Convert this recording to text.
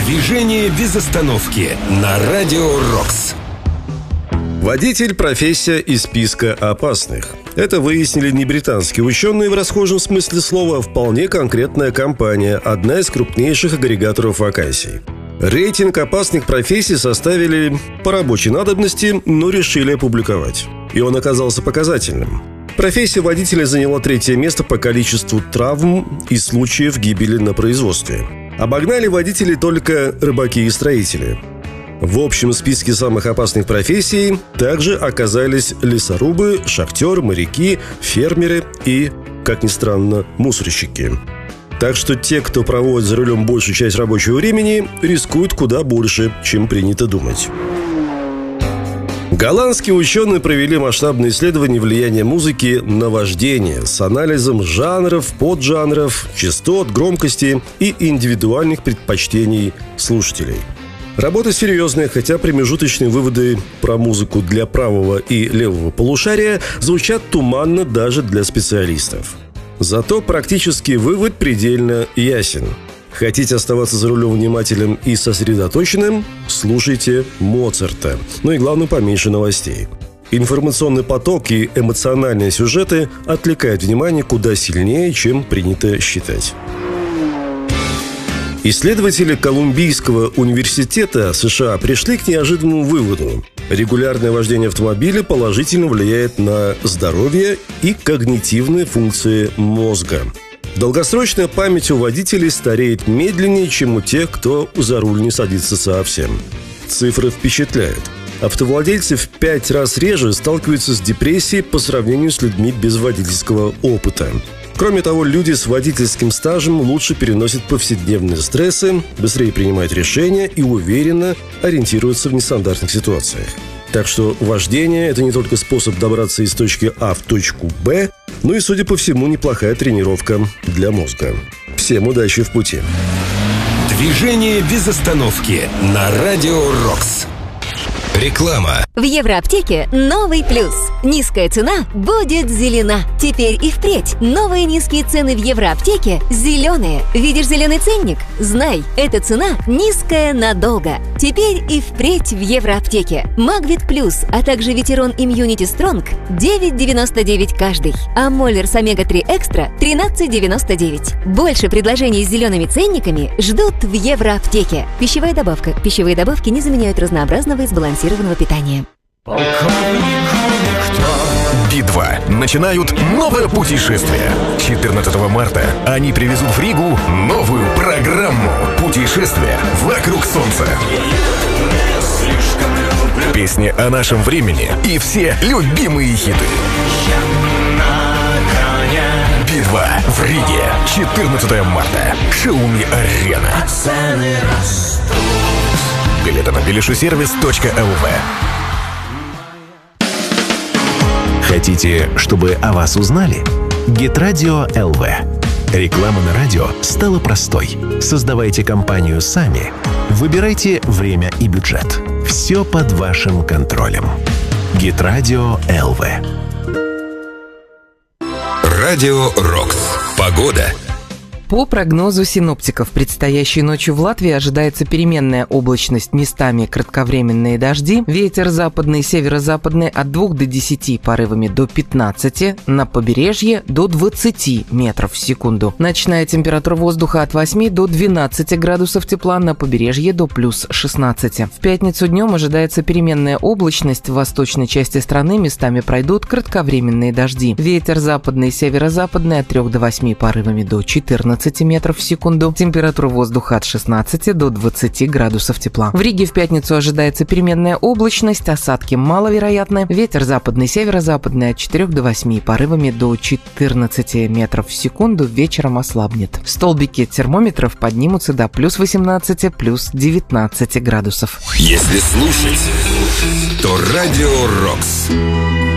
Движение без остановки на Радио Рокс. Водитель – профессия из списка опасных. Это выяснили не британские ученые в расхожем смысле слова, а вполне конкретная компания, одна из крупнейших агрегаторов вакансий. Рейтинг опасных профессий составили по рабочей надобности, но решили опубликовать. И он оказался показательным. Профессия водителя заняла 3-е место по количеству травм и случаев гибели на производстве. Обогнали водителей только рыбаки и строители. В общем списке самых опасных профессий также оказались лесорубы, шахтеры, моряки, фермеры и, как ни странно, мусорщики. Так что те, кто проводит за рулем большую часть рабочего времени, рискуют куда больше, чем принято думать. Голландские ученые провели масштабное исследование влияния музыки на вождение с анализом жанров, поджанров, частот, громкости и индивидуальных предпочтений слушателей. Работа серьезная, хотя промежуточные выводы про музыку для правого и левого полушария звучат туманно даже для специалистов. Зато практический вывод предельно ясен. Хотите оставаться за рулем внимательным и сосредоточенным? Слушайте Моцарта. Ну и главное, поменьше новостей. Информационный поток и эмоциональные сюжеты отвлекают внимание куда сильнее, чем принято считать. Исследователи Колумбийского университета США пришли к неожиданному выводу. Регулярное вождение автомобиля положительно влияет на здоровье и когнитивные функции мозга. Долгосрочная память у водителей стареет медленнее, чем у тех, кто за руль не садится совсем. Цифры впечатляют. Автовладельцы в 5 раз реже сталкиваются с депрессией по сравнению с людьми без водительского опыта. Кроме того, люди с водительским стажем лучше переносят повседневные стрессы, быстрее принимают решения и уверенно ориентируются в нестандартных ситуациях. Так что вождение – это не только способ добраться из точки А в точку Б, но и, судя по всему, неплохая тренировка для мозга. Всем удачи в пути! Движение без остановки на Радио Рокс. Реклама. В Евроаптеке новый плюс. Низкая цена будет зелена. Теперь и впредь. Новые низкие цены в Евроаптеке зеленые. Видишь зеленый ценник? Знай, эта цена низкая надолго. Теперь и впредь в Евроаптеке. Магвит Плюс, а также Ветерон Имьюнити Стронг 9,99 каждый. А Моллерс Омега-3 Экстра 13,99. Больше предложений с зелеными ценниками ждут в Евроаптеке. Пищевая добавка. Пищевые добавки не заменяют разнообразного и сбалансированного питания. Би-2 начинают новое путешествие. 14 марта они привезут в Ригу новую программу «Путешествие вокруг Солнца». Песни о нашем времени и все любимые хиты. Би-2 в Риге. 14 марта. Xiaomi-арена. Билеты на bilishusервис.lv. Хотите, чтобы о вас узнали? Гитрадио ЛВ. Реклама на радио стала простой. Создавайте компанию сами. Выбирайте время и бюджет. Все под вашим контролем. Гитрадио ЛВ. Радио Рокс. Погода. По прогнозу синоптиков, предстоящей ночью в Латвии ожидается переменная облачность, местами кратковременные дожди, ветер западный, северо-западный от 2 до 10 порывами до 15, на побережье до 20 метров в секунду. Ночная температура воздуха от 8 до 12 градусов тепла, на побережье до плюс 16. В пятницу днем ожидается переменная облачность, в восточной части страны местами пройдут кратковременные дожди. Ветер западный, северо-западный от 3 до 8 порывами до 14 метров в секунду. Температура воздуха от 16 до 20 градусов тепла. В Риге в пятницу ожидается переменная облачность, осадки маловероятны. Ветер западный, северо-западный от 4 до 8 порывами до 14 метров в секунду, вечером ослабнет. Столбики термометров поднимутся до плюс 18, плюс 19 градусов. Если слушать, то Радио Рокс.